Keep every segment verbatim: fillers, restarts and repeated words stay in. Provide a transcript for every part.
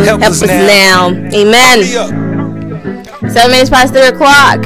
Help, Help us, us now. now. Amen. Seven minutes past three o'clock.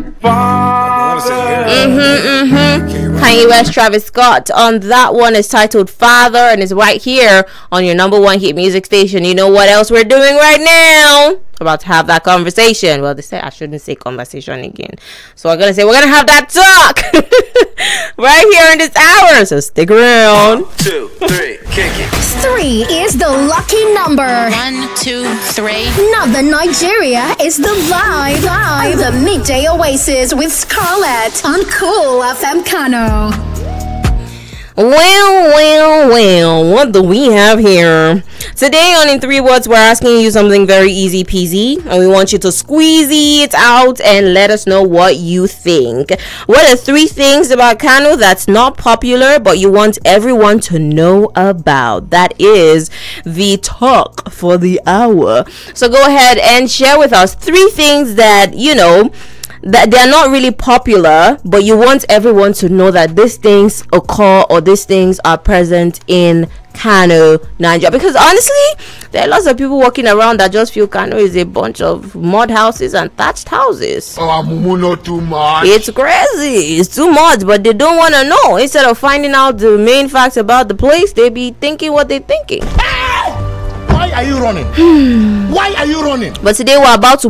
Mm-hmm, mm-hmm. Kanye West, Travis Scott on that one is titled Father and is right here on your number one hit music station. You know what else we're doing right now? About to have that conversation. Well, they say I shouldn't say conversation again, so I'm gonna say we're gonna have that talk right here in this hour. So stick around. One, two, three, kick it. Three is the lucky number. One, two, three. Northern Nigeria is the vibe. Vibe. The midday oasis with Scarlett on Cool F M Kano. Well, well, well, what do we have here? Today on In Three Words, we're asking you something very easy peasy, and we want you to squeeze it out and let us know what you think. What are three things about Kano that's not popular, but you want everyone to know about? That is the talk for the hour. So go ahead and share with us three things that, you know, that they're not really popular, but you want everyone to know that these things occur or these things are present in Kano, Nigeria. Because honestly, there are lots of people walking around that just feel Kano is a bunch of mud houses and thatched houses. Oh, Mumu, not too much. It's crazy. It's too much, but they don't want to know. Instead of finding out the main facts about the place, they be thinking what they're thinking. Why are you running? Why are you running? But today we're about to